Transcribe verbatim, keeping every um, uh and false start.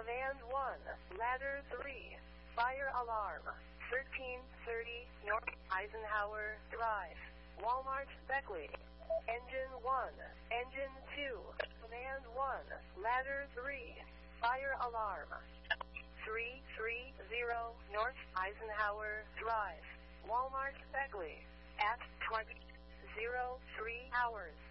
Command one, Ladder three, fire alarm, thirteen thirty North Eisenhower Drive, Walmart, Beckley. Engine one, Engine two, Command one, Ladder three, fire alarm, three three zero North Eisenhower Drive, Walmart, Beckley, at twenty oh three hours.